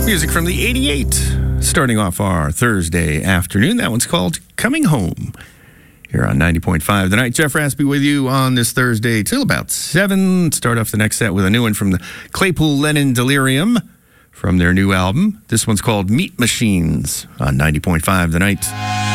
Music from the 88, starting off our Thursday afternoon. That one's called Coming Home. Here on 90.5 The Night. Jeff Raspy with you on this Thursday till about 7. Start off the next set with a new one from the Claypool Lennon Delirium from their new album. This one's called Meat Machines on 90.5 The Night.